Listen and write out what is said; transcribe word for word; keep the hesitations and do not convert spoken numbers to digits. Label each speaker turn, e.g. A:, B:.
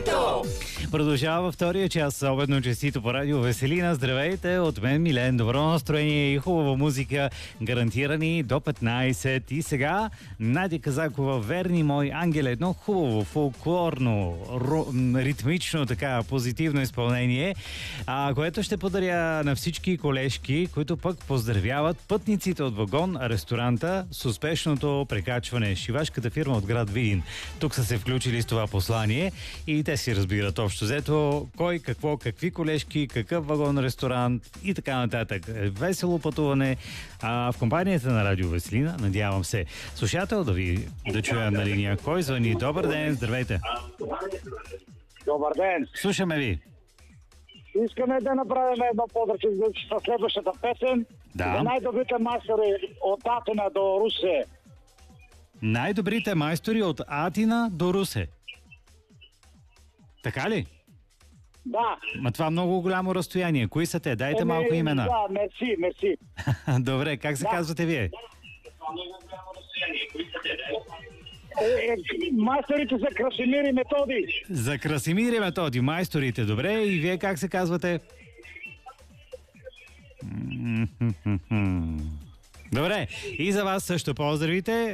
A: Честито! Продължава втория час, особено честито по радио Веселина. Здравейте, от мен Милен, добро настроение и хубава музика, гарантирани до петнайсет. И сега Надя Казакова, верни мой ангел, едно хубаво, фолклорно, ритмично, така, позитивно изпълнение, а, което ще подаря на всички колежки, които пък поздравяват пътниците от вагон ресторанта с успешното прекачване. Шивашката фирма от град Видин. Тук са се включили с това послание и те си разбират общо взето кой, какво, какви колежки, какъв вагон, ресторант и така нататък. Весело пътуване а, в компанията на Радио Веселина, надявам се. Слушател да ви да чуя на линия. Кой звъни? Добър ден, здравейте.
B: Добър ден.
A: Слушаме ви.
B: Искаме да направим едно подръче за следващата песен.
A: Да.
B: За най-добрите майстори от Атина до Русе.
A: Най-добрите майстори от Атина до Русе. Така ли?
B: Да.
A: Ма това много голямо разстояние. Кои са те? Дайте малко имена.
B: Да, мерси, мерси.
A: Добре, как се
B: да.
A: казвате вие?
B: Това много голямо разстояние. Кои са те? Е, е, майсторите за Красимир и Методи.
A: За Красимир и Методи, майсторите. Добре, и вие как се казвате? Добре, и за вас също поздравите.